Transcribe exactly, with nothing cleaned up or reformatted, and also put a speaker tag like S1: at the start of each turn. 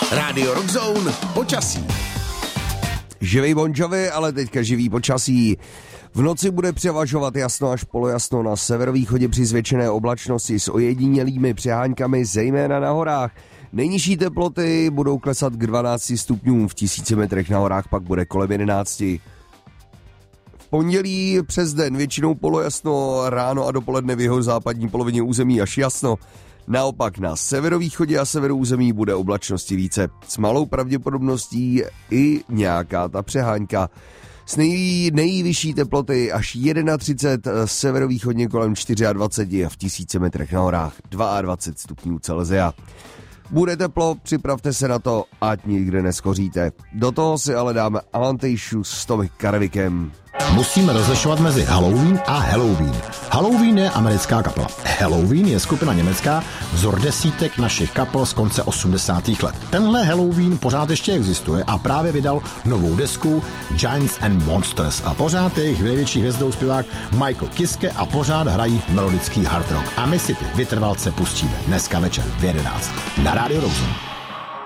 S1: Rádio Rockzone, počasí.
S2: Živý Bon Jovi, ale teďka živý počasí. V noci bude převažovat jasno až polojasno na severovýchodě při zvětšené oblačnosti s ojedinělými přeháňkami, zejména na horách. Nejnižší teploty budou klesat k dvanácti stupňům, v tisíci metrech na horách pak bude kolem jedenácti. V pondělí přes den většinou polojasno, ráno a dopoledne v jeho západní polovině území až jasno. Naopak na severovýchodě a severu území bude oblačnosti více. S malou pravděpodobností i nějaká ta přeháňka. S nej, nejvyšší teploty až třicet jedna, severovýchodně kolem dvacet čtyři a v tisíci metrech na horách dvacet dva stupňů Celsia. Bude teplo, připravte se na to, ať nikde neschoříte. Do toho si ale dáme Avantejšu s Tommy Karvikem.
S3: Musíme rozlišovat mezi Halloween a Halloween. Halloween je americká kapela. Halloween je skupina německá, vzor desítek našich kapel z konce osmdesátých let. Tenhle Halloween pořád ještě existuje a právě vydal novou desku Giants and Monsters a pořád je jejich největší hvězdou zpěvák Michael Kiske a pořád hrají melodický hard rock. A my si ty vytrvalce pustíme dneska večer v jedenáct na Rádio Rockzone.